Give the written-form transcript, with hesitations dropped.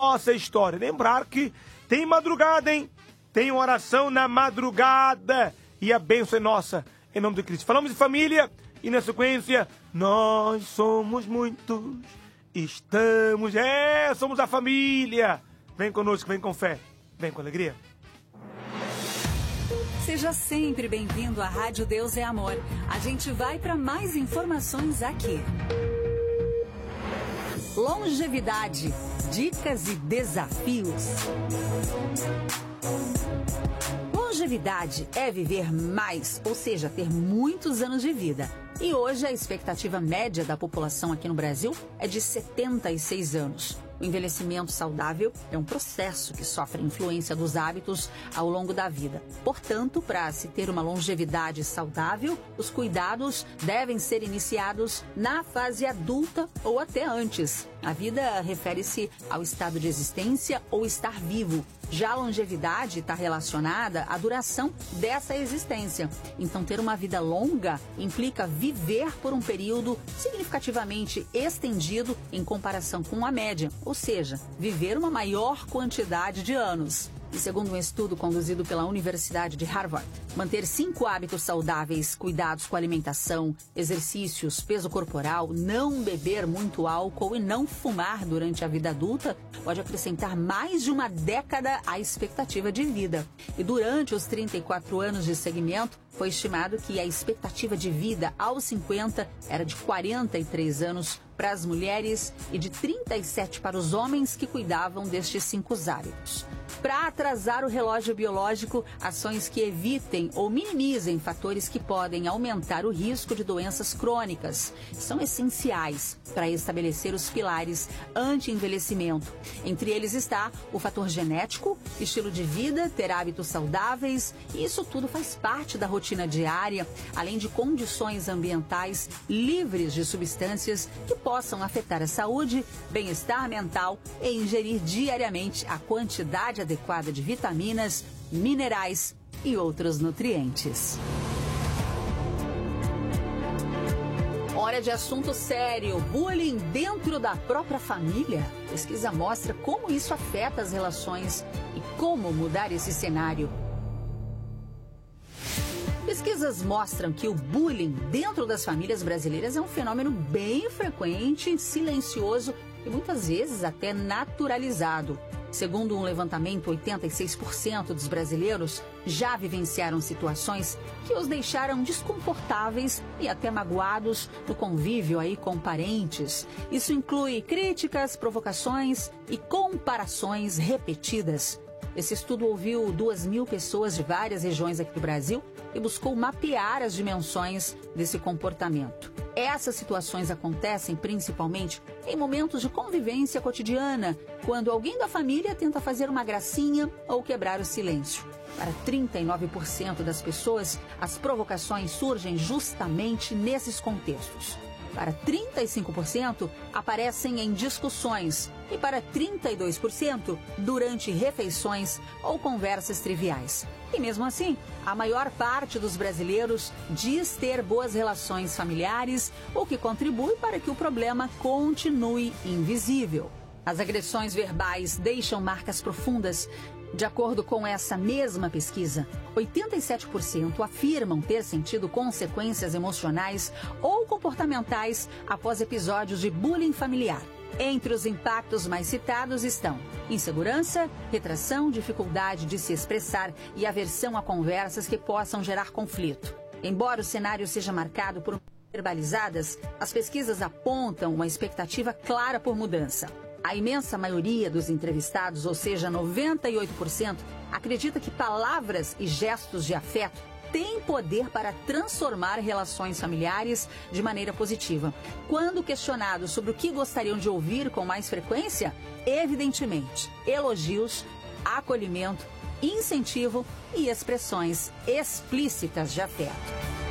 nossa história. Lembrar que tem madrugada, hein? Tem oração na madrugada. E a bênção é nossa, em nome de Cristo. Falamos de família e, na sequência, nós somos muitos. Somos a família. Vem conosco, vem com fé, vem com alegria. Seja sempre bem-vindo à Rádio Deus é Amor. A gente vai para mais informações aqui. Longevidade, dicas e desafios. Longevidade é viver mais, ou seja, ter muitos anos de vida. E hoje a expectativa média da população aqui no Brasil é de 76 anos. O envelhecimento saudável é um processo que sofre influência dos hábitos ao longo da vida. Portanto, para se ter uma longevidade saudável, os cuidados devem ser iniciados na fase adulta ou até antes. A vida refere-se ao estado de existência ou estar vivo. Já a longevidade está relacionada à duração dessa existência. Então, ter uma vida longa implica viver por um período significativamente estendido em comparação com a média, ou seja, viver uma maior quantidade de anos. E segundo um estudo conduzido pela Universidade de Harvard, manter 5 hábitos saudáveis, cuidados com alimentação, exercícios, peso corporal, não beber muito álcool e não fumar durante a vida adulta pode acrescentar mais de uma década à expectativa de vida. E durante os 34 anos de segmento, foi estimado que a expectativa de vida aos 50 era de 43 anos para as mulheres e de 37 para os homens que cuidavam destes 5 hábitos. Para atrasar o relógio biológico, ações que evitem ou minimizem fatores que podem aumentar o risco de doenças crônicas são essenciais para estabelecer os pilares anti-envelhecimento. Entre eles está o fator genético, estilo de vida, ter hábitos saudáveis, e isso tudo faz parte da rotina diária, além de condições ambientais livres de substâncias que possam afetar a saúde, bem-estar mental e ingerir diariamente a quantidade adequada de vitaminas, minerais e outros nutrientes. Hora de assunto sério, bullying dentro da própria família. Pesquisa mostra como isso afeta as relações e como mudar esse cenário. Pesquisas mostram que o bullying dentro das famílias brasileiras é um fenômeno bem frequente, silencioso e muitas vezes até naturalizado. Segundo um levantamento, 86% dos brasileiros já vivenciaram situações que os deixaram desconfortáveis e até magoados no convívio aí com parentes. Isso inclui críticas, provocações e comparações repetidas. Esse estudo ouviu 2.000 pessoas de várias regiões aqui do Brasil e buscou mapear as dimensões desse comportamento. Essas situações acontecem principalmente em momentos de convivência cotidiana, quando alguém da família tenta fazer uma gracinha ou quebrar o silêncio. Para 39% das pessoas, as provocações surgem justamente nesses contextos. Para 35%, aparecem em discussões e para 32%, durante refeições ou conversas triviais. E mesmo assim, a maior parte dos brasileiros diz ter boas relações familiares, o que contribui para que o problema continue invisível. As agressões verbais deixam marcas profundas. De acordo com essa mesma pesquisa, 87% afirmam ter sentido consequências emocionais ou comportamentais após episódios de bullying familiar. Entre os impactos mais citados estão insegurança, retração, dificuldade de se expressar e aversão a conversas que possam gerar conflito. Embora o cenário seja marcado por verbalizadas, as pesquisas apontam uma expectativa clara por mudança. A imensa maioria dos entrevistados, ou seja, 98%, acredita que palavras e gestos de afeto têm poder para transformar relações familiares de maneira positiva. Quando questionados sobre o que gostariam de ouvir com mais frequência, evidentemente, elogios, acolhimento, incentivo e expressões explícitas de afeto.